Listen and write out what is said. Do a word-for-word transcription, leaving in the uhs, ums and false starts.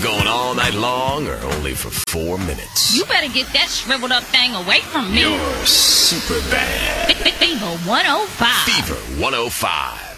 Going all night long or only for four minutes? You better get that shriveled up thing away from me. You're super bad. Fever one oh five. Fever one oh five.